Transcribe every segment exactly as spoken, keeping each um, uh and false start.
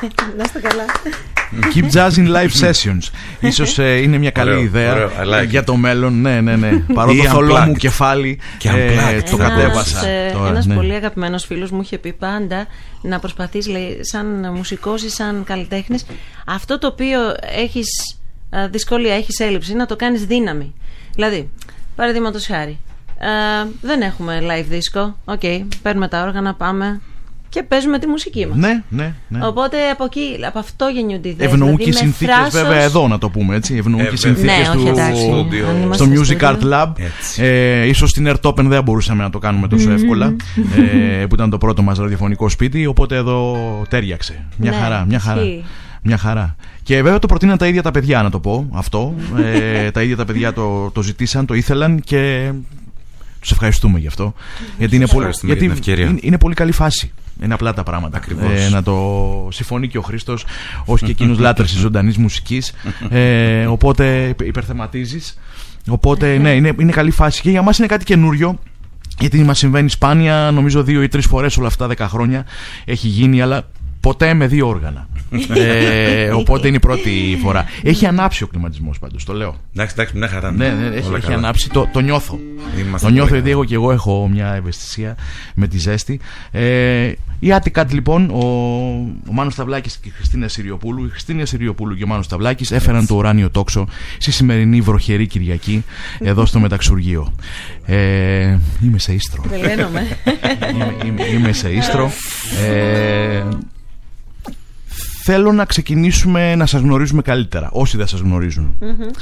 Να είστε καλά. Keep jazzing live sessions. Ίσως ε, είναι μια καλή ωραίο, ιδέα ωραίο, like για το μέλλον. Ναι, ναι, ναι. Παρό το θολό μου κεφάλι ε, το κατέβασα. Ε, ένας ναι. πολύ αγαπημένος φίλος μου είχε πει πάντα να προσπαθείς, λέει, σαν μουσικός ή σαν καλλιτέχνης, αυτό το οποίο έχεις δυσκολία, έχεις έλλειψη, να το κάνεις δύναμη. Δηλαδή, παραδείγματος χάρη, ε, δεν έχουμε live disco. Οκ, okay, παίρνουμε τα όργανα, πάμε και παίζουμε τη μουσική μας. Ναι, ναι, ναι. Οπότε από εκεί, από αυτό γεννιούνται ιδέες. Ευνοούν και οι συνθήκες, θράσος... βέβαια, εδώ να το πούμε έτσι. Ευνοούν και οι συνθήκες ναι, του όχι, στο Music Art Lab. Ε, ίσως στην Ερτόπεν δεν μπορούσαμε να το κάνουμε τόσο mm-hmm. εύκολα, ε, που ήταν το πρώτο μας ραδιοφωνικό σπίτι. Οπότε εδώ τέριαξε. Μια ναι, χαρά, μια χαρά. Μια χαρά. Και βέβαια το προτείναν τα ίδια τα παιδιά, να το πω αυτό. ε, τα ίδια τα παιδιά το, το ζητήσαν, το ήθελαν και τους ευχαριστούμε γι' αυτό. Γιατί, είναι πολύ, γιατί είναι, είναι πολύ καλή φάση. Είναι απλά τα πράγματα. Ε, να το συμφωνεί και ο Χρήστος, ως και εκείνος λάτρης της ζωντανής μουσικής. Ε, οπότε υπερθεματίζεις. Οπότε ναι, είναι, είναι καλή φάση. Και για μας είναι κάτι καινούριο. Γιατί μας συμβαίνει σπάνια, νομίζω δύο ή τρεις φορές όλα αυτά δέκα χρόνια έχει γίνει, αλλά ποτέ με δύο όργανα. ε, οπότε είναι η πρώτη φορά. Έχει ανάψει ο κλιματισμός πάντως, το λέω. Εντάξει, εντάξει, μια χαρά. Ναι, ναι, έχει, έχει ανάψει, το, το νιώθω. Είμαστε το νιώθω γιατί εγώ και εγώ έχω μια ευαισθησία με τη ζέστη. Ε, η Atticat λοιπόν, ο, ο Μάνος Σταυλάκης και η Χριστίνα Συριοπούλου, η Χριστίνα Συριοπούλου και ο Μάνος Σταυλάκης έφεραν το ουράνιο τόξο στη σημερινή βροχερή Κυριακή εδώ στο Μεταξουργείο. Ε, είμαι σε ίστρο. είμαι, είμαι, είμαι σε ίστρο. Ε, Θέλω να ξεκινήσουμε να σας γνωρίζουμε καλύτερα, όσοι δεν σας γνωρίζουν. Mm-hmm.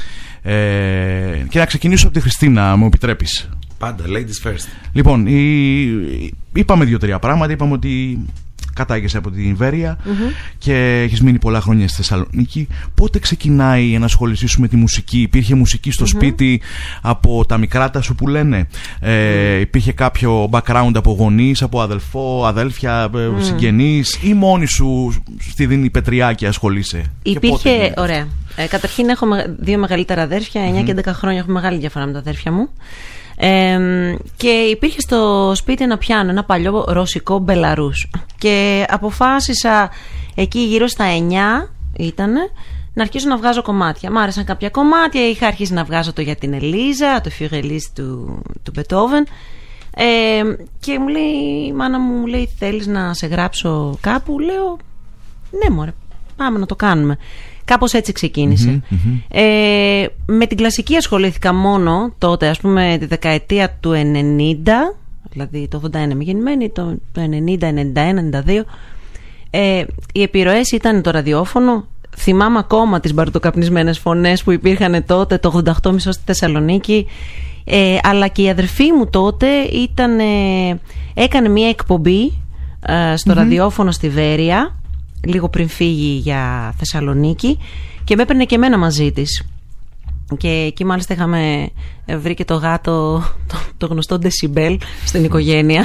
Ε, και να ξεκινήσω από τη Χριστίνα, μου επιτρέπεις. Πάντα, ladies first. Λοιπόν, η, είπαμε δύο-τρία πράγματα. Είπαμε ότι κατάγεσαι από την Βέρεια mm-hmm. και έχεις μείνει πολλά χρόνια στη Θεσσαλονίκη. Πότε ξεκινάει να ασχοληθείς με τη μουσική? Υπήρχε μουσική στο mm-hmm. σπίτι από τα μικράτα σου που λένε? Ε, mm. Υπήρχε κάποιο background από γονείς, από αδελφό, αδέλφια, mm. συγγενείς, ή μόνη σου στη Δίνη Πετριάκη ασχολείσαι? Υπήρχε, ωραία. Ε, καταρχήν έχω δύο μεγαλύτερα αδέρφια, εννιά mm-hmm. και έντεκα χρόνια, έχω μεγάλη διαφορά με τα αδέρφια μου. Ε, και υπήρχε στο σπίτι ένα πιάνο, ένα παλιό ρωσικό Μπελαρούς. Και αποφάσισα εκεί γύρω στα εννιά ήτανε, να αρχίσω να βγάζω κομμάτια. Μ' άρεσαν κάποια κομμάτια, είχα αρχίσει να βγάζω το για την Ελίζα, το Für Elise του, του Μπετόβεν. Ε, και μου λέει, η μάνα μου, μου λέει, θέλεις να σε γράψω κάπου? Λέω, ναι μωρέ, πάμε να το κάνουμε. Κάπως έτσι ξεκίνησε. Mm-hmm, mm-hmm. Ε, με την κλασική ασχολήθηκα μόνο τότε, ας πούμε τη δεκαετία του ενενήντα, δηλαδή το ογδόντα ένα είμαι γεννημένη, το, το ενενήντα, ενενήντα ένα, ενενήντα δύο. Ε, οι επιρροές ήταν το ραδιόφωνο. Θυμάμαι ακόμα τις μπαρτοκαπνισμένες φωνές που υπήρχαν τότε, το ογδόντα οκτώ μισό στη Θεσσαλονίκη. Ε, αλλά και η αδερφή μου τότε ήταν, ε, έκανε μια εκπομπή ε, στο mm-hmm. ραδιόφωνο στη Βέρεια, λίγο πριν φύγει για Θεσσαλονίκη, και με έπαιρνε και εμένα μαζί της. Και εκεί μάλιστα είχαμε βρει και το γάτο, το, το γνωστό Decibel στην οικογένεια.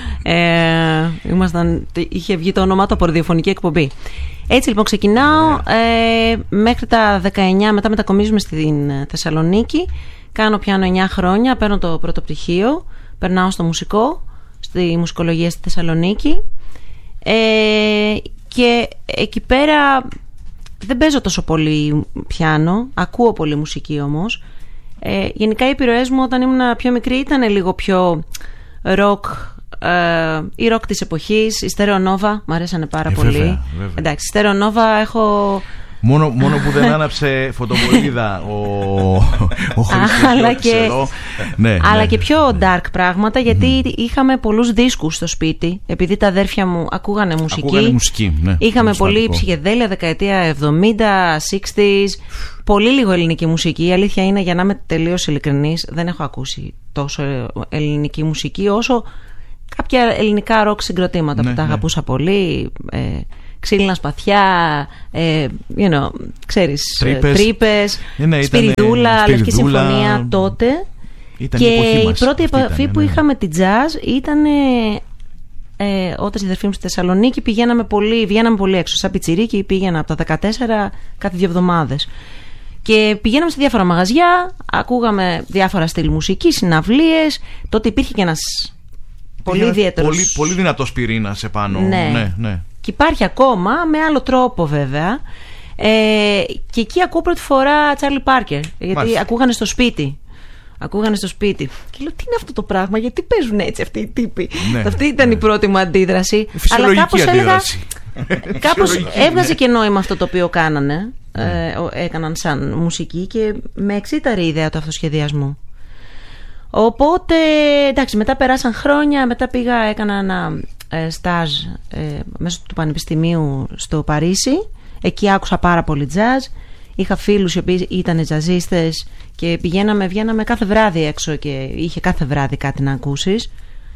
Ε, ήμασταν, είχε βγει το όνομά του από ραδιοφωνική εκπομπή. Έτσι λοιπόν ξεκινάω, ε, μέχρι τα δεκαεννιά, μετά μετακομίζουμε στην Θεσσαλονίκη. Κάνω πιάνο εννιά χρόνια, παίρνω το πρώτο πτυχίο, περνάω στο μουσικό, στη μουσικολογία στη Θεσσαλονίκη. Ε, και εκεί πέρα δεν παίζω τόσο πολύ πιάνο, ακούω πολύ μουσική όμως. Ε, γενικά οι επιρροές μου όταν ήμουν πιο μικρή ήταν λίγο πιο ροκ, ε, η ροκ της εποχής, η Stereo Nova μου αρέσανε πάρα ε, πολύ. Βέβαια, βέβαια. Εντάξει, Stereo Nova έχω... Μόνο, μόνο που δεν άναψε φωτοβολίδα ο, ο Χρήστος αλλά, και, ναι, αλλά ναι. και πιο dark πράγματα, γιατί mm. είχαμε πολλούς δίσκους στο σπίτι, επειδή τα αδέρφια μου ακούγανε μουσική, ακούγανε μουσική ναι, είχαμε πολύ ψυχεδέλεια δεκαετία εβδομήντα, εξήντα, πολύ λίγο ελληνική μουσική. Η αλήθεια είναι, για να είμαι τελείως ειλικρινής, δεν έχω ακούσει τόσο ελληνική μουσική όσο κάποια ελληνικά ροκ συγκροτήματα ναι, που τα ναι. αγαπούσα πολύ. ε, Ξύλινα σπαθιά, ε, you know, ξέρεις, τρύπες, ναι, ναι, Σπυριδούλα, Λευκή Συμφωνία τότε. Ήταν και η, η πρώτη επαφή ήταν, που ναι. είχαμε την jazz ήταν ε, όταν στη αδερφή μου στη Θεσσαλονίκη πηγαίναμε πολύ, βγαίναμε πολύ έξω. Σαν πιτσιρίκι πήγαινα από τα δεκατέσσερα κάθε δύο εβδομάδες. Και πηγαίναμε σε διάφορα μαγαζιά, ακούγαμε διάφορα στυλ μουσική, συναυλίες. Τότε υπήρχε και ένας πολύ ιδιαίτερος. Πολύ, πολύ δυνατός πυρήνας επάνω. Ναι. ναι, ναι. Και υπάρχει ακόμα, με άλλο τρόπο βέβαια. Ε, και εκεί ακούω πρώτη φορά Τσάρλι Πάρκερ. Γιατί Μάλιστα. ακούγανε στο σπίτι. Ακούγανε στο σπίτι. Και λέω, τι είναι αυτό το πράγμα, γιατί παίζουν έτσι αυτοί οι τύποι. Ναι, αυτή ήταν ναι. η πρώτη μου αντίδραση. Αλλά κάπως έλεγα. Κάπως έβγαζε και νόημα αυτό το οποίο κάνανε. Ε, έκαναν σαν μουσική και με εξήταρε η ιδέα του αυτοσχεδιασμού. Οπότε, εντάξει, μετά περάσαν χρόνια, μετά πήγα, έκανα ένα ε, στάζ ε, μέσω του πανεπιστημίου στο Παρίσι. Εκεί άκουσα πάρα πολύ jazz. Είχα φίλους οι οποίοι ήταν τζαζίστες και πηγαίναμε, βγαίναμε κάθε βράδυ έξω και είχε κάθε βράδυ κάτι να ακούσεις.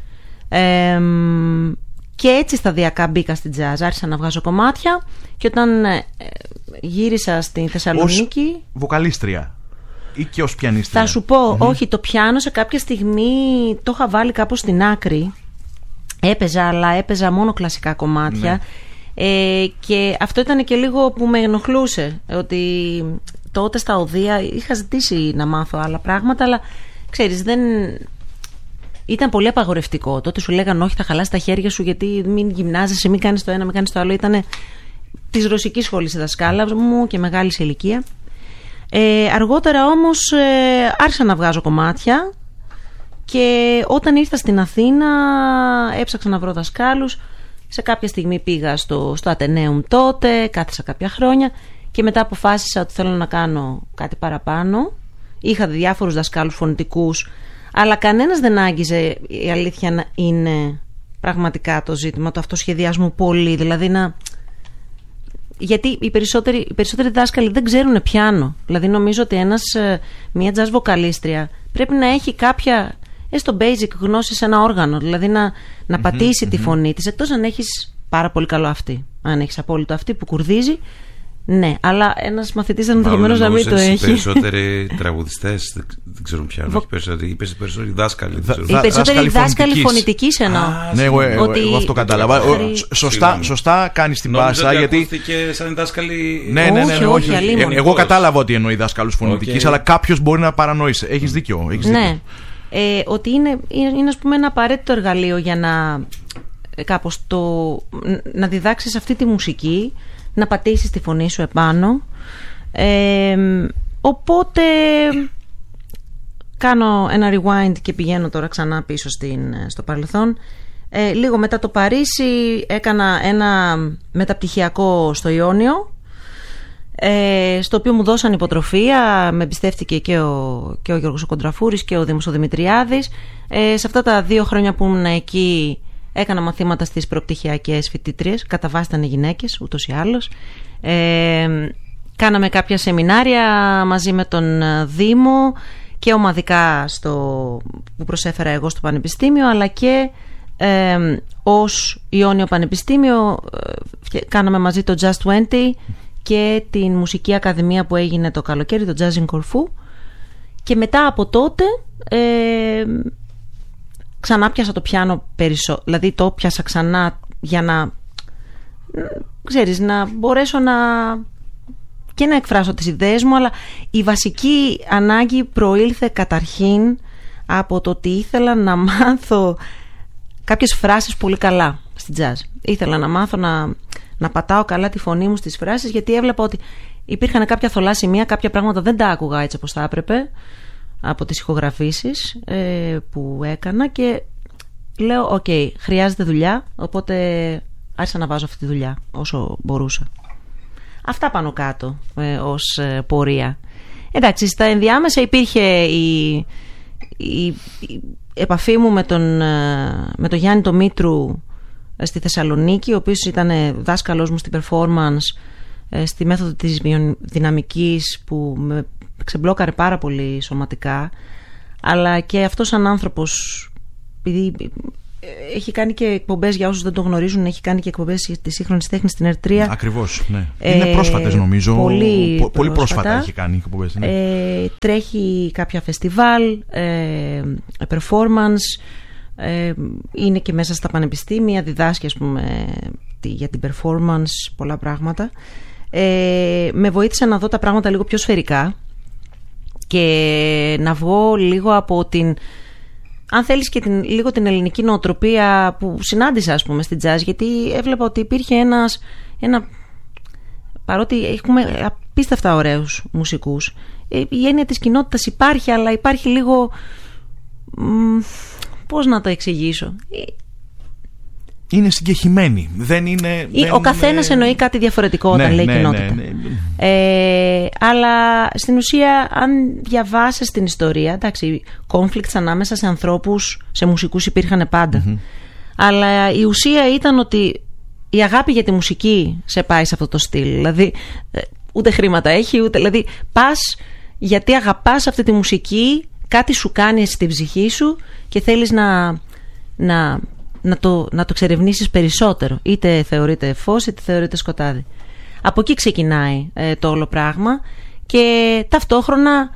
Ε, και έτσι σταδιακά μπήκα στην jazz, άρχισα να βγάζω κομμάτια και όταν ε, γύρισα στην Θεσσαλονίκη... Ως βοκαλίστρια ή και ως πιανίστρια? Θα σου πω, mm-hmm. όχι, το πιάνο σε κάποια στιγμή το είχα βάλει κάπως στην άκρη. Έπαιζα, αλλά έπαιζα μόνο κλασικά κομμάτια. Ναι. Ε, και αυτό ήταν και λίγο που με ενοχλούσε, ότι τότε στα οδεία είχα ζητήσει να μάθω άλλα πράγματα, αλλά ξέρεις, δεν... ήταν πολύ απαγορευτικό. Τότε σου λέγανε όχι, θα χαλάσει τα χέρια σου, γιατί μην γυμνάζεσαι, μην κάνεις το ένα, μην κάνεις το άλλο. Ήταν της ρωσικής σχολής η δασκάλα μου και μεγάλη σε ηλικία. Ε, αργότερα όμως ε, άρχισα να βγάζω κομμάτια και όταν ήρθα στην Αθήνα έψαξα να βρω δασκάλους. Σε κάποια στιγμή πήγα στο, στο Ατενέουμ τότε, κάθισα κάποια χρόνια και μετά αποφάσισα ότι θέλω να κάνω κάτι παραπάνω. Είχα διάφορους δασκάλους φωνητικούς, αλλά κανένας δεν άγγιζε, η αλήθεια να είναι πραγματικά το ζήτημα του αυτοσχεδιασμού πολύ. Δηλαδή να... Γιατί οι περισσότεροι, οι περισσότεροι δάσκαλοι δεν ξέρουν πιάνο. Δηλαδή νομίζω ότι ένας, μια jazz βοκαλίστρια πρέπει να έχει κάποια... έστω basic γνώση σε ένα όργανο, δηλαδή να, να mm-hmm, πατήσει mm-hmm. τη φωνή της, εκτός αν έχεις πάρα πολύ καλό αυτή. Αν έχεις απόλυτο αυτή που κουρδίζει, ναι, αλλά ένας μαθητής ενδεχομένως να μην το έχει. Οι περισσότεροι τραγουδιστές δεν ξέρουν πια. Βο... Οι περισσότεροι δάσκαλοι. Οι περισσότεροι δάσκαλοι φωνητικής εννοώ. Ναι, εγώ, εγώ, εγώ αυτό κατάλαβα. Σωστά, σωστά κάνεις την πάσα. Γιατί ακούστηκε σαν δάσκαλοι. Ναι, ναι, ναι, όχι. Εγώ κατάλαβα ότι εννοεί δάσκαλους φωνητικής, αλλά κάποιος μπορεί να παρανοήσει. Έχεις δίκιο. Ε, ότι είναι, είναι ας πούμε ένα απαραίτητο εργαλείο για να ε, κάπως το, να διδάξεις αυτή τη μουσική, να πατήσεις τη φωνή σου επάνω. Ε, οπότε κάνω ένα rewind και πηγαίνω τώρα ξανά πίσω στην, στο παρελθόν. Ε, λίγο μετά το Παρίσι έκανα ένα μεταπτυχιακό στο Ιόνιο, Ε, στο οποίο μου δώσαν υποτροφία, με εμπιστεύτηκε και ο, και ο Γιώργος ο Κοντραφούρης και ο Δήμος ο Δημητριάδης. Ε, σε αυτά τα δύο χρόνια που ήμουν εκεί έκανα μαθήματα στις προπτυχιακές φοιτήτριες, κατά βάση ήταν γυναίκες ούτως ή άλλως. Ε, κάναμε κάποια σεμινάρια μαζί με τον Δήμο και ομαδικά στο, που προσέφερα εγώ στο Πανεπιστήμιο, αλλά και ε, ως Ιόνιο Πανεπιστήμιο ε, κάναμε μαζί το Just είκοσι και την μουσική ακαδημία που έγινε το καλοκαίρι, το Jazz in Corfu. Και μετά από τότε ε, ξανά πιάσα το πιάνο περισσότερο. Δηλαδή το πιάσα ξανά για να ξέρεις, να μπορέσω να και να εκφράσω τις ιδέες μου, αλλά η βασική ανάγκη προήλθε καταρχήν από το ότι ήθελα να μάθω κάποιες φράσεις πολύ καλά στην jazz. Ήθελα να μάθω να να πατάω καλά τη φωνή μου στις φράσεις, γιατί έβλεπα ότι υπήρχαν κάποια θολά σημεία, κάποια πράγματα δεν τα άκουγα έτσι όπως θα έπρεπε από τις ηχογραφήσεις ε, που έκανα και λέω οκ, okay, χρειάζεται δουλειά, οπότε άρχισα να βάζω αυτή τη δουλειά όσο μπορούσα. Αυτά πάνω κάτω ε, ως ε, πορεία. Εντάξει, στα ενδιάμεσα υπήρχε η, η, η επαφή μου με τον, ε, με τον Γιάννη το Μήτρου στη Θεσσαλονίκη, ο οποίος ήταν δάσκαλος μου στην performance, στη μέθοδο της δυναμικής, που με ξεμπλόκαρε πάρα πολύ σωματικά, αλλά και αυτός σαν άνθρωπος, επειδή έχει κάνει και εκπομπές, για όσους δεν το γνωρίζουν, έχει κάνει και εκπομπές της σύγχρονης τέχνης στην Ερ τρία. Ακριβώς, ναι. Ε, είναι πρόσφατες νομίζω. Πολύ, Πο, πολύ πρόσφατα. πρόσφατα έχει κάνει εκπομπές. Ναι. Ε, τρέχει κάποια φεστιβάλ, ε, performance, ε, είναι και μέσα στα πανεπιστήμια, διδάσκει ας πούμε για την performance, πολλά πράγματα. Ε, με βοήθησε να δω τα πράγματα λίγο πιο σφαιρικά και να βγω λίγο από την αν θέλεις και την, λίγο την ελληνική νοοτροπία που συνάντησα, ας πούμε, στην jazz, γιατί έβλεπα ότι υπήρχε ένας, ένα, παρότι έχουμε απίστευτα ωραίους μουσικούς, η έννοια της κοινότητας υπάρχει, αλλά υπάρχει λίγο, μ, πώς να το εξηγήσω, είναι συγκεχημένη. Δεν είναι, δεν ο καθένας είναι... εννοεί κάτι διαφορετικό όταν ναι, λέει ναι, κοινότητα. Ναι, ναι, ναι. Ε, αλλά στην ουσία, αν διαβάσεις την ιστορία, εντάξει, conflicts ανάμεσα σε ανθρώπους, σε μουσικούς υπήρχαν πάντα. Mm-hmm. Αλλά η ουσία ήταν ότι η αγάπη για τη μουσική σε πάει σε αυτό το στυλ. Δηλαδή, ούτε χρήματα έχει, ούτε. Δηλαδή, πας γιατί αγαπάς αυτή τη μουσική, κάτι σου κάνει στην ψυχή σου και θέλεις να. να Να το, να το εξερευνήσεις περισσότερο. Είτε θεωρείται φως, είτε θεωρείται σκοτάδι. Από εκεί ξεκινάει ε, το όλο πράγμα. Και ταυτόχρονα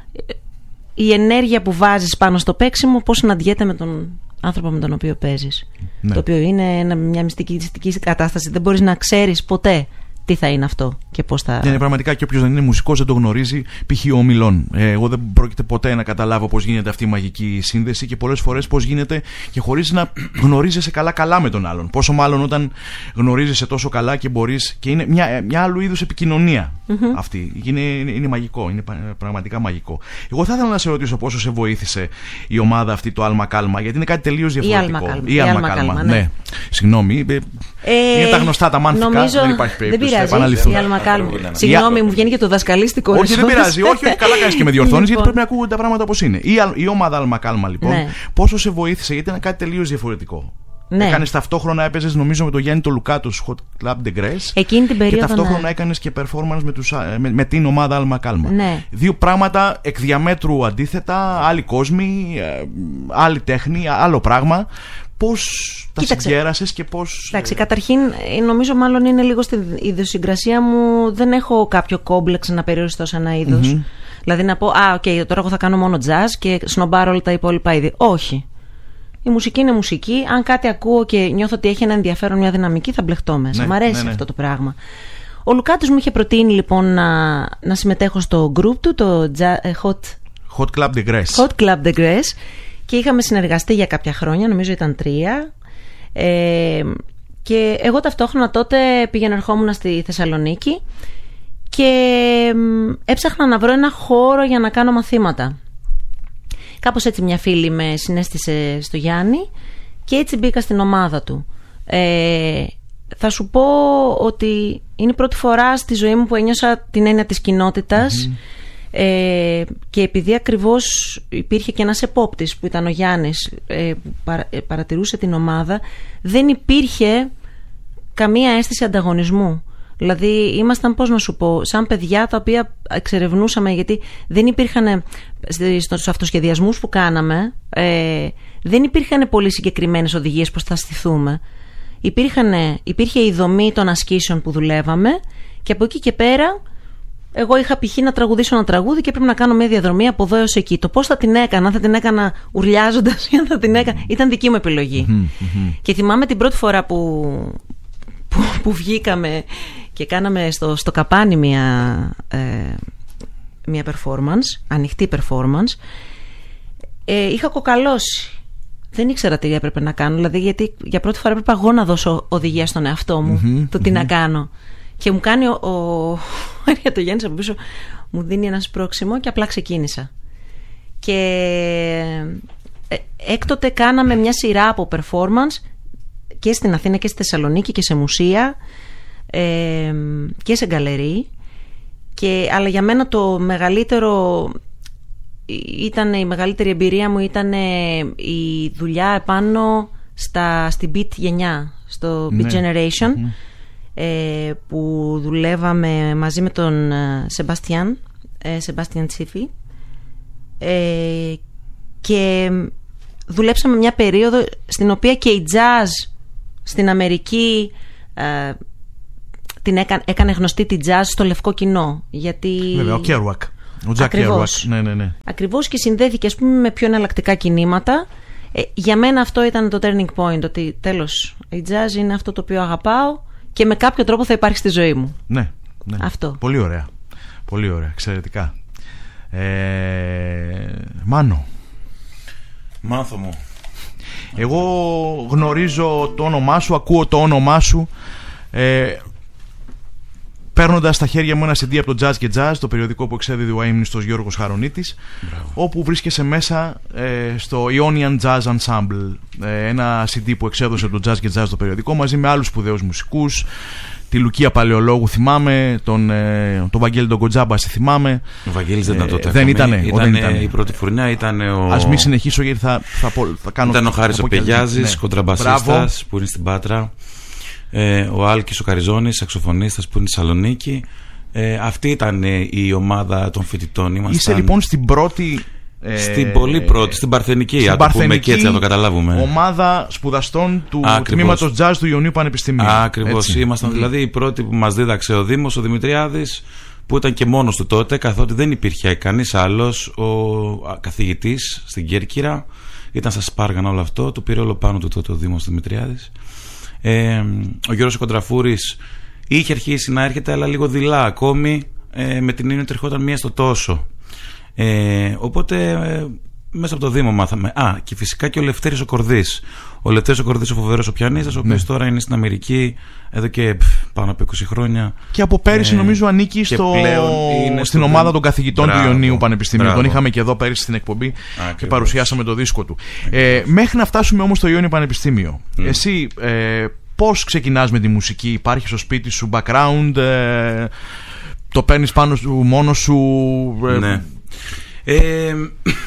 η ενέργεια που βάζεις πάνω στο παίξιμο, πώς συναντιέται με τον άνθρωπο με τον οποίο παίζεις. Ναι. Το οποίο είναι ένα, μια μυστική κατάσταση. Δεν μπορείς να ξέρεις ποτέ τι θα είναι αυτό και πώς θα. Είναι πραγματικά, και όποιος δεν είναι μουσικός δεν το γνωρίζει. Π.χ. ο Μιλών. Ε, εγώ δεν πρόκειται ποτέ να καταλάβω πώς γίνεται αυτή η μαγική σύνδεση και πολλές φορές πώς γίνεται και χωρίς να γνωρίζεσαι καλά-καλά με τον άλλον. Πόσο μάλλον όταν γνωρίζεσαι τόσο καλά και μπορείς. Και είναι μια, μια άλλου είδους επικοινωνία mm-hmm. αυτή. Είναι, είναι, είναι μαγικό. Είναι πραγματικά μαγικό. Εγώ θα ήθελα να σε ρωτήσω πόσο σε βοήθησε η ομάδα αυτή, το Άλμα Κάλμα, γιατί είναι κάτι τελείως διαφορετικό. Η Άλμα Κάλμα. Ναι. ναι. Συγγνώμη. Ε, είναι τα γνωστά, τα μάνθηκα. Νομίζω... Δεν υπάρχει περίπτωση. Η Άλμα Κάλμα. Συγγνώμη, μου βγαίνει και το δασκαλίστικο. Όχι, δεν πειράζει. Όχι, καλά κάνεις και με διορθώνεις, γιατί πρέπει να ακούγονται τα πράγματα όπως είναι. Η, η ομάδα Άλμα Κάλμα, λοιπόν, ναι. πόσο σε βοήθησε, γιατί ήταν κάτι τελείως διαφορετικό. Ναι. Έκανες ταυτόχρονα, έπαιζες νομίζω με τον Γιάννη τον Λουκά του Hot Club de Grace. Εκείνη την περίοδο. Και ταυτόχρονα ναι. έκανες και performance με, τους, με, με την ομάδα Άλμα Κάλμα. Ναι. Δύο πράγματα εκ διαμέτρου αντίθετα, άλλοι κόσμοι, άλλη τέχνη, άλλο πράγμα. Πώς τα συγκέρασες και πώς. Εντάξει, καταρχήν νομίζω μάλλον είναι λίγο στην ιδιοσυγκρασία μου. Δεν έχω κάποιο κόμπλεξ να περιοριστώ σε ένα είδος. Mm-hmm. Δηλαδή να πω, α, οκ, okay, τώρα εγώ θα κάνω μόνο jazz και σνομπάρω όλα τα υπόλοιπα είδη. Όχι. Η μουσική είναι μουσική. Αν κάτι ακούω και νιώθω ότι έχει ένα ενδιαφέρον, μια δυναμική, θα μπλεχτώ μέσα. Ναι, μ' αρέσει ναι, ναι. αυτό το πράγμα. Ο Λουκάτος μου είχε προτείνει λοιπόν να, να συμμετέχω στο group του, το Hot, Hot Club de Grace. Hot Club de Grace. Και είχαμε συνεργαστεί για κάποια χρόνια, νομίζω ήταν τρία. Ε, και εγώ ταυτόχρονα τότε πήγαινα ερχόμουν στη Θεσσαλονίκη και έψαχνα να βρω ένα χώρο για να κάνω μαθήματα. Κάπως έτσι μια φίλη με συνέστησε στο Γιάννη και έτσι μπήκα στην ομάδα του. Ε, θα σου πω ότι είναι η πρώτη φορά στη ζωή μου που ένιωσα την έννοια της κοινότητας. Mm-hmm. Ε, και επειδή ακριβώς υπήρχε και ένας επόπτης που ήταν ο Γιάννης ε, που παρα, ε, παρατηρούσε την ομάδα, δεν υπήρχε καμία αίσθηση ανταγωνισμού. Δηλαδή ήμασταν, πώς να σου πω, σαν παιδιά τα οποία εξερευνούσαμε, γιατί δεν υπήρχαν στους αυτοσχεδιασμούς που κάναμε, ε, δεν υπήρχαν πολύ συγκεκριμένες οδηγίες πώς θα στηθούμε. Υπήρχαν, υπήρχε η δομή των ασκήσεων που δουλεύαμε και από εκεί και πέρα εγώ είχα π.χ. να τραγουδήσω ένα τραγούδι και πρέπει να κάνω μια διαδρομή από εδώ έως εκεί. Το πώς θα την έκανα, αν θα την έκανα ουρλιάζοντας ή αν θα την έκανα, ήταν δική μου επιλογή. Mm-hmm. Και θυμάμαι την πρώτη φορά που, που, που βγήκαμε και κάναμε στο, στο Καπάνι μια, ε, μια performance, ανοιχτή performance. Ε, είχα κοκαλώσει. Δεν ήξερα τι έπρεπε να κάνω, δηλαδή γιατί για πρώτη φορά έπρεπε εγώ να δώσω οδηγία στον εαυτό μου mm-hmm. το τι mm-hmm. να κάνω. Και μου κάνει ο, ο, ο το Γιάννης από πίσω, μου δίνει ένα σπρώξιμο και απλά ξεκίνησα. Και ε, έκτοτε κάναμε μια σειρά από performance και στην Αθήνα και στη Θεσσαλονίκη και σε μουσεία ε, και σε γκαλερί. Και, αλλά για μένα το μεγαλύτερο ήταν, η μεγαλύτερη εμπειρία μου ήταν η δουλειά επάνω στα, στην beat γενιά, στο beat generation. Mm-hmm. Ε, που δουλεύαμε μαζί με τον Σεμπάστιαν Σεμπάστιαν Τσίφη ε, και δουλέψαμε μια περίοδο στην οποία και η jazz στην Αμερική ε, την έκανε, έκανε γνωστή τη jazz στο λευκό κοινό, γιατί βέβαια ο Κέρουακ, ο Τζακ Κέρουακ, ναι, ναι, ναι. Ακριβώς, και συνδέθηκε ας πούμε με πιο εναλλακτικά κινήματα. ε, για μένα αυτό ήταν το turning point, ότι τέλος η jazz είναι αυτό το οποίο αγαπάω και με κάποιο τρόπο θα υπάρχει στη ζωή μου. Ναι, ναι. Αυτό. Πολύ ωραία. Πολύ ωραία, εξαιρετικά. Ε, Μάνο. Μάνθο μου. Εγώ γνωρίζω το όνομά σου, ακούω το όνομά σου ε, παίρνοντας στα χέρια μου ένα σι ντι από το Jazz και Jazz, το περιοδικό που εξέδιδε ο αείμνηστος Γιώργος Χαρονίτης. Μπράβο. Όπου βρίσκεσαι μέσα ε, στο Ionian Jazz Ensemble, ε, ένα σι ντι που εξέδωσε το Jazz και Jazz το περιοδικό, μαζί με άλλους σπουδαίους μουσικούς, τη Λουκία Παλαιολόγου θυμάμαι, τον, ε, τον Βαγγέλη τον Κοντζάμπαση θυμάμαι. Ο Βαγγέλης δεν ήταν τότε. Ε, δεν ήτανε, ήταν, δεν ήτανε. Η πρώτη φουρνιά ήταν ο... Ας μην συνεχίσω γιατί θα, θα, θα κάνω... Ήταν ο Χάρης ο Πεγιάζης, ναι. Κοντραμπασίστας που είναι στην Πάτρα. Ε, ο Άλκης ο Καριζώνης, σαξοφωνίστας που είναι στη Θεσσαλονίκη. Ε, αυτή ήταν η ομάδα των φοιτητών. Ήμασταν... Είσαι λοιπόν στην πρώτη... Στην πολύ πρώτη, στην Παρθενική, στην Παρθενική, και έτσι να το καταλάβουμε. Ομάδα σπουδαστών του τμήματος Jazz του Ιωνίου Πανεπιστημίου. Ακριβώς. Ήμασταν mm. δηλαδή οι πρώτοι που μας δίδαξε ο Δήμος, ο Δημητριάδης, που ήταν και μόνος του τότε, καθότι δεν υπήρχε κανείς άλλος. Ο καθηγητής στην Κέρκυρα ήταν στα Σπάργανα όλο αυτό, το πήρε όλο πάνω του τότε ο Δήμος Δημητριάδης. Ε, ο Γιώργος Κοντραφούρης είχε αρχίσει να έρχεται, αλλά λίγο δειλά ακόμη, ε, με την έννοια ότι ερχόταν μία στο τόσο. Ε, οπότε ε, μέσα από το Δήμο μάθαμε. Α, και φυσικά και ο Λευτέρης ο Κορδής. Ο Λευτέρης ο Κορδής, ο φοβερός ο πιανίστας, ο οποίος ναι. τώρα είναι στην Αμερική εδώ και π, πάνω από είκοσι χρόνια. Και από πέρυσι ε, νομίζω ανήκει στο... στην στο... ομάδα των καθηγητών μπράβο, του Ιωνίου Πανεπιστημίου. Μπράβο. Τον είχαμε και εδώ πέρυσι στην εκπομπή. Ακριβώς. Και παρουσιάσαμε το δίσκο του. Ε, μέχρι να φτάσουμε όμως στο Ιόνιο Πανεπιστήμιο, mm. εσύ ε, πώς ξεκινάς με τη μουσική? Υπάρχει στο σπίτι σου background? Ε, το παίρνεις πάνω σου μόνος σου? Ε, ναι. Ε,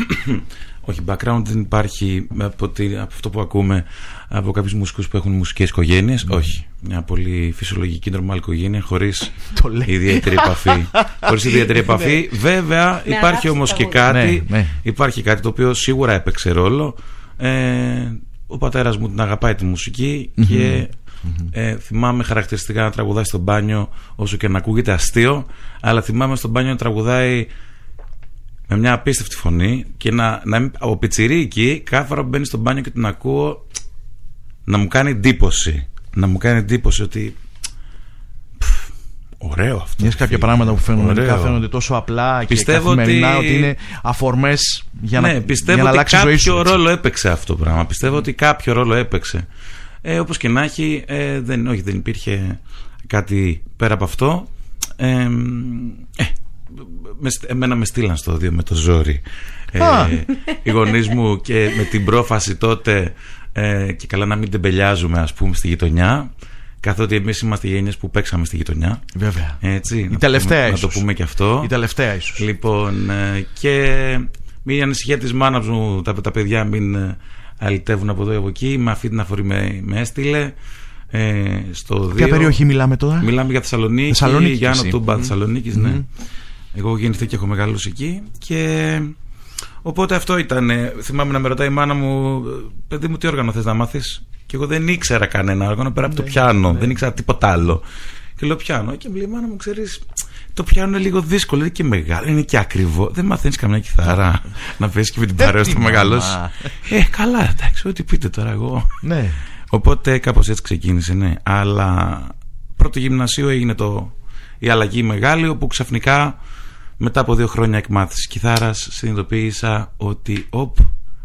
όχι, background δεν υπάρχει από, τη, από αυτό που ακούμε από κάποιους μουσικούς που έχουν μουσικές οικογένειες. Mm. Όχι. Μια πολύ φυσιολογική, normal οικογένεια, χωρίς ιδιαίτερη επαφή. Χωρίς ιδιαίτερη επαφή. Βέβαια, υπάρχει όμως και κάτι. Ναι, ναι. Υπάρχει κάτι το οποίο σίγουρα έπαιξε ρόλο. Ε, ο πατέρας μου την αγαπάει τη μουσική mm-hmm. και mm-hmm. Ε, θυμάμαι χαρακτηριστικά να τραγουδάει στο μπάνιο, όσο και να ακούγεται αστείο, αλλά θυμάμαι στο μπάνιο να τραγουδάει με μια απίστευτη φωνή και να, να ο πιτσιρίκι κάθε φορά που μπαίνει στο μπάνιο και την ακούω να μου κάνει εντύπωση. Να μου κάνει εντύπωση ότι πφ, ωραίο αυτό. Είναι κάποια πράγματα που φαίνονται, φαίνονται τόσο απλά και πιστεύω καθημερινά ότι... ότι είναι αφορμές για να, ναι, πιστεύω για να ότι κάποιο ρόλο έπαιξε αυτό το πράγμα. Πιστεύω ότι κάποιο ρόλο έπαιξε. Ε, όπως και να έχει, ε, δεν, όχι, δεν υπήρχε κάτι πέρα από αυτό. Ε, ε, εμένα με στείλαν στο δύο με το ζόρι ε, οι γονείς μου, και με την πρόφαση τότε ε, και καλά να μην τεμπελιάζουμε, ας πούμε, στη γειτονιά, καθότι εμείς είμαστε οι γενιές που παίξαμε στη γειτονιά. Βέβαια. Έτσι, η να τελευταία πούμε, ίσως. Να το πούμε και αυτό. Η τελευταία ίσως. Λοιπόν, ε, και μια ανησυχία της μάνας μου, τα, τα παιδιά μην ε, αλητεύουν από εδώ από εκεί. Με αυτή την αφορμή με, με έστειλε ε, στο δύο. Ποια περιοχή μιλάμε τώρα? Μιλάμε για Θεσσαλονίκη, Θεσσαλονίκη Γιάννο Τούμπα, mm. Θεσσαλονίκης, mm. ναι. Εγώ έχω γεννηθεί και έχω μεγαλώσει εκεί. Και οπότε αυτό ήταν. Θυμάμαι να με ρωτάει η μάνα μου, παιδί μου, τι όργανο θες να μάθεις? Και εγώ δεν ήξερα κανένα όργανο πέρα από το πιάνο. Δεν ήξερα τίποτα άλλο. Και λέω πιάνο. Και μου λέει η μάνα μου, ξέρεις, το πιάνο είναι λίγο δύσκολο, είναι και μεγάλο, είναι και ακριβό. Δεν μαθαίνεις καμιά κιθάρα να παίζεις και με την παρέα στο μεγαλώσει. Ε, καλά, εντάξει, ό,τι πείτε τώρα εγώ. Ναι. Οπότε κάπως έτσι ξεκίνησε, ναι. Αλλά πρώτο γυμνασίο έγινε το, η αλλαγή μεγάλη, όπου ξαφνικά μετά από δύο χρόνια εκμάθησης κιθάρας συνειδητοποίησα ότι οπ,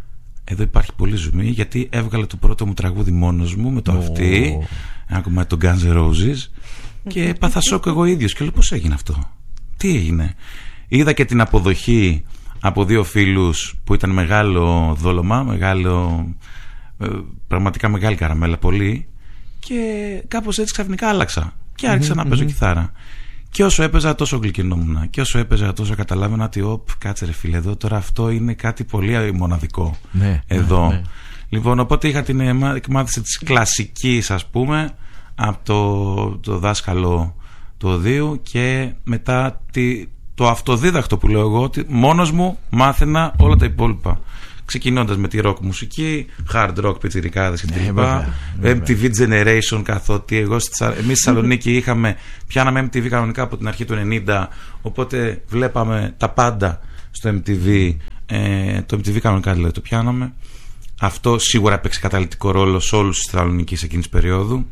εδώ υπάρχει πολύ ζουμί, γιατί έβγαλε το πρώτο μου τραγούδι μόνος μου με το oh. αυτή, ένα κομμάτι των Guns N' Roses, και έπαθα σόκ εγώ ίδιος και λέω πώς έγινε αυτό, τι έγινε? Είδα και την αποδοχή από δύο φίλους που ήταν μεγάλο δόλωμα, μεγάλο, πραγματικά μεγάλη καραμέλα, πολύ, και κάπως έτσι ξαφνικά άλλαξα και άρχισα mm-hmm. να παίζω κιθάρα. Και όσο έπαιζα τόσο γλυκαινόμουν. Και όσο έπαιζα τόσο καταλάβαινα ότι όπ, κάτσε ρε φίλε, εδώ τώρα αυτό είναι κάτι πολύ μοναδικό. Ναι, εδώ. Ναι, ναι. Λοιπόν, οπότε είχα την εκμάθηση της κλασικής, ας πούμε, από το, το δάσκαλο του Οδείου, και μετά τη, το αυτοδίδακτο που λέω εγώ, ότι μόνος μου μάθαινα όλα τα υπόλοιπα. Ξεκινώντας με τη rock μουσική, hard rock, πιτσιρικάδες και τα λοιπά, εμ τι βι Generation, καθότι εγώ, εμείς στη Θεσσαλονίκη είχαμε, πιάναμε εμ τι βι κανονικά από την αρχή του ενενήντα, οπότε βλέπαμε τα πάντα στο εμ τι βι, ε, το εμ τι βι κανονικά δηλαδή το πιάναμε. Αυτό σίγουρα έπαιξε καταλυτικό ρόλο σε όλους τους Θεσσαλονίκης εκείνης περίοδου.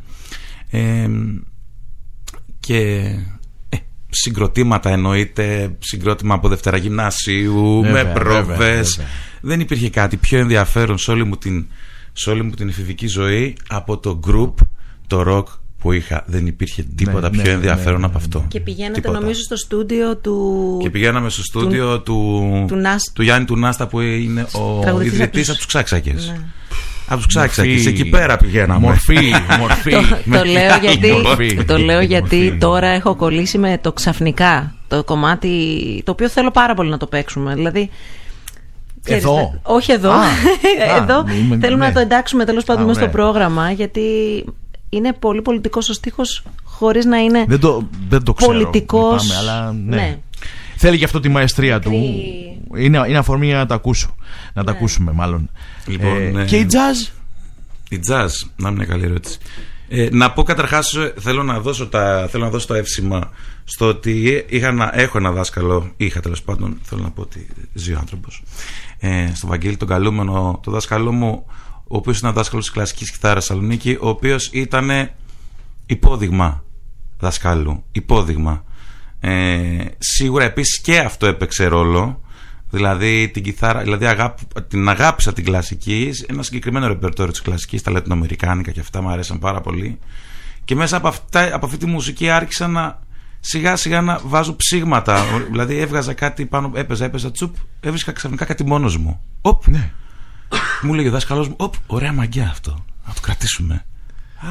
Ε, και ε, συγκροτήματα, εννοείται συγκρότημα από Δευτέρα Γυμνασίου, βέβαια, με πρόβες. Δεν υπήρχε κάτι πιο ενδιαφέρον σε όλη μου την σε όλη μου την εφηβική ζωή από το group, το rock που είχα. Δεν υπήρχε τίποτα ναι, πιο ναι, ενδιαφέρον ναι, ναι, από αυτό. Και πηγαίνατε τίποτα. Νομίζω στο στούντιο του... Και πηγαίναμε στο στούντιο του, του, του, Νάσ... του Γιάννη του Νάστα που είναι ο ιδρυτής από τους Ξάξακες. Ναι. Από τους Ξάξακες, εκεί πέρα πηγαίναμε. Μορφή, μορφή. το, το λέω γιατί, μορφή. Το λέω γιατί μορφή. Τώρα έχω κολλήσει με το ξαφνικά. Το κομμάτι το οποίο θέλω πάρα πολύ να το παίξουμε. Δηλαδή... Εδώ. Ξέρεις, όχι εδώ. Α, εδώ α, θέλουμε ναι. να το εντάξουμε τέλος πάντων μέσα στο πρόγραμμα, γιατί είναι πολύ πολιτικός ο στίχος χωρίς να είναι δεν το, δεν το ξέρω, πολιτικός. Λυπάμαι, αλλά ναι. Ναι. Θέλει και αυτό τη μαεστρία του. Είναι, είναι αφορμή για να τα ακούσω. Να τα ναι. ακούσουμε μάλλον. Λοιπόν, ε, ναι. Και η jazz. Η jazz, να είναι μια καλή ερώτηση. Ε, να πω καταρχάς, θέλω να δώσω, τα, θέλω να δώσω το εύσημα στο ότι είχα να, έχω ένα δάσκαλο, είχα τέλος πάντων, θέλω να πω ότι ζει ο άνθρωπος, ε, στον Βαγγέλη τον καλούμενο, το δάσκαλό μου, ο οποίος ήταν δάσκαλος της κλασικής κιθάρας Σαλονίκη, ο οποίος ήταν υπόδειγμα δασκάλου, υπόδειγμα. Ε, σίγουρα επίσης και αυτό έπαιξε ρόλο. Δηλαδή την κιθάρα, δηλαδή αγάπη, την αγάπησα την κλασική, ένα συγκεκριμένο ρεπερτόριο της κλασικής, τα λατινοαμερικάνικα και αυτά μου αρέσαν πάρα πολύ. Και μέσα από, αυτά, από αυτή τη μουσική άρχισα να σιγά σιγά να βάζω ψήγματα. Δηλαδή έβγαζα κάτι πάνω, έπαιζα, έπαιζα τσουπ, έβρισκα ξαφνικά κάτι μόνος μου. Οπ, ναι. Μου λέγει ο δάσκαλός μου, οπ, ωραία μαγιά αυτό, να το κρατήσουμε. Α,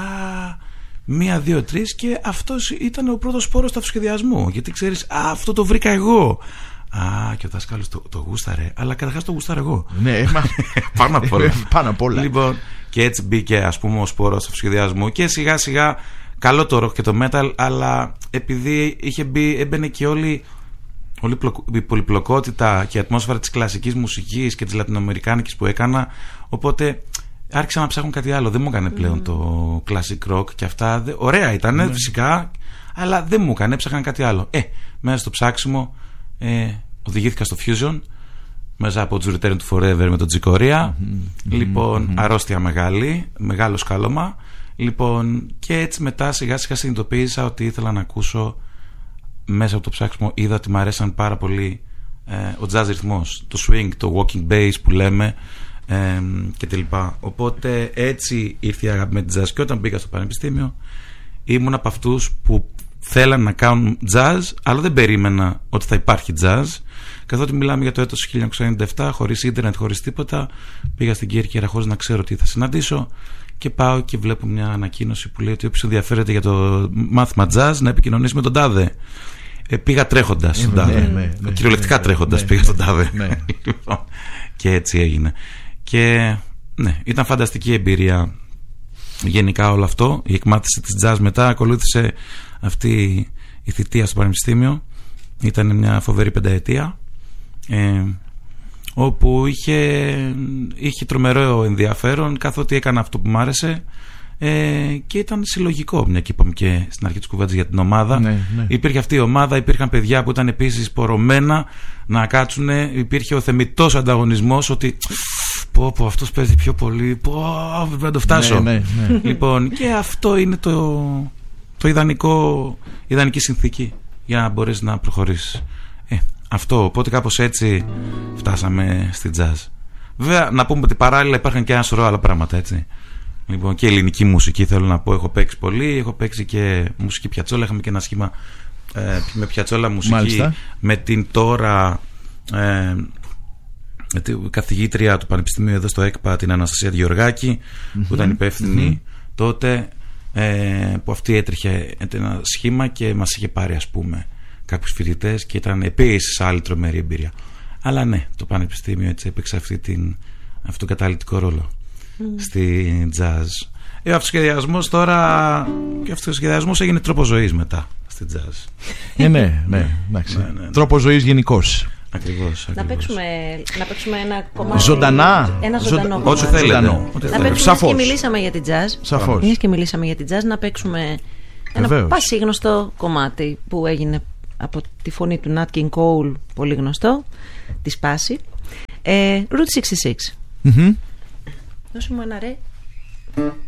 μία, δύο, τρεις και αυτός ήταν ο πρώτος σπόρος του αυτοσχεδιασμού. Γιατί ξέρεις, α, αυτό το βρήκα εγώ. Α, και ο δάσκαλος το, το γούσταρε. Αλλά καταρχάς το γούσταρε εγώ. Ναι, μα... πάνω απ' όλα. Πάνω απ' όλα. Λοιπόν, και έτσι μπήκε, ας πούμε, ο σπόρος του σχεδιασμού. Και σιγά σιγά καλό το rock και το metal, αλλά επειδή είχε μπει, έμπαινε και όλη, όλη η πολυπλοκότητα και η ατμόσφαιρα της κλασικής μουσικής και της λατινοαμερικάνικης που έκανα. Οπότε άρχισα να ψάχνω κάτι άλλο. Δεν μου έκανε πλέον mm. το classic rock και αυτά. Ωραία ήταν, mm. φυσικά, αλλά δεν μου έκανε. Έψαχνα κάτι άλλο. Ε, μέσα στο ψάξιμο. Ε, οδηγήθηκα στο Fusion μέσα από τους Return to Forever με τον Τζικορία. Mm-hmm. Λοιπόν, mm-hmm. αρρώστια μεγάλη, μεγάλο σκάλωμα. Λοιπόν, και έτσι μετά σιγά σιγά συνειδητοποίησα ότι ήθελα να ακούσω. Μέσα από το ψάξιμο είδα ότι μου αρέσαν πάρα πολύ ε, ο jazz ρυθμός, το swing, το walking bass που λέμε ε, και τα λοιπά. Οπότε έτσι ήρθε η αγάπη με την jazz. Και όταν μπήκα στο πανεπιστήμιο ήμουν από αυτούς που θέλαν να κάνουν jazz, αλλά δεν περίμενα ότι θα υπάρχει jazz. Καθότι μιλάμε για το έτος χίλια εννιακόσια ενενήντα επτά, χωρίς ίντερνετ, χωρίς τίποτα, πήγα στην Κέρκυρα χωρίς να ξέρω τι θα συναντήσω και πάω και βλέπω μια ανακοίνωση που λέει ότι όποιος ενδιαφέρεται για το μάθημα jazz να επικοινωνήσει με τον τάδε. Ε, πήγα τρέχοντας στον τάδε. Ναι, ναι, ναι, κυριολεκτικά ναι, τρέχοντας ναι, πήγα στον τάδε. Ναι. Και έτσι έγινε. Και ναι, ήταν φανταστική εμπειρία γενικά όλο αυτό. Η εκμάθηση της jazz μετά ακολούθησε αυτή η θητεία στο πανεπιστήμιο. Ήταν μια φοβερή πενταετία ε, όπου είχε, είχε τρομερό ενδιαφέρον καθότι έκανα αυτό που μ' άρεσε ε, και ήταν συλλογικό, μια και είπαμε και στην αρχή της κουβέντας για την ομάδα. Ναι, ναι. Υπήρχε αυτή η ομάδα, υπήρχαν παιδιά που ήταν επίσης πορωμένα να κάτσουν, υπήρχε ο θεμιτός ανταγωνισμός ότι πω πω αυτός παίζει πιο πολύ, πω πρέπει να το φτάσω. Ναι, ναι, ναι. Λοιπόν, και αυτό είναι το το ιδανικό, ιδανική συνθήκη για να μπορείς να προχωρήσεις. Ε, αυτό, οπότε κάπως έτσι φτάσαμε στη jazz. Βέβαια να πούμε ότι παράλληλα υπάρχουν και ένα σωρό άλλα πράγματα, έτσι. Λοιπόν, και ελληνική μουσική θέλω να πω, έχω παίξει πολύ, έχω παίξει και μουσική πιατσόλα, είχαμε και ένα σχήμα ε, με πιατσόλα μουσική. Μάλιστα. Με την τώρα ε, με την καθηγήτρια του Πανεπιστημίου εδώ στο ΕΚΠΑ, την Αναστασία Γεωργάκη, mm-hmm. που ήταν υπεύθυνη mm-hmm. τότε. Ε, που αυτή έτρεχε ένα σχήμα και μας είχε πάρει ας πούμε κάποιους φοιτητές και ήταν επίσης άλλη τρομερή εμπειρία. Αλλά ναι, το πανεπιστήμιο έτσι έπαιξε αυτή την, αυτόν τον καταλυτικό ρόλο mm. στη jazz. Ε, ο αυτοσχεδιασμός τώρα και ο αυτοσχεδιασμός έγινε τρόπο ζωής μετά στη jazz. Ε, ναι, ναι, ναι, ναι, ναι. Τρόπο ζωής γενικώς. Ακριβώς, ακριβώς. Να, παίξουμε, να παίξουμε ένα κομμάτι. Ζωντανά. Ένα ζωντανό. Ζω... Ό,τι θέλετε. Να παίξουμε. Σαφώς. Και μιλήσαμε για την jazz. Σαφώς. Μιας και μιλήσαμε για την jazz, να παίξουμε ένα Βεβαίως. πασίγνωστο κομμάτι που έγινε από τη φωνή του Nat King Cole, πολύ γνωστό, τη Σπάση. Ε, Route εξήντα έξι. Mm-hmm. Δώσε μου ένα ρε.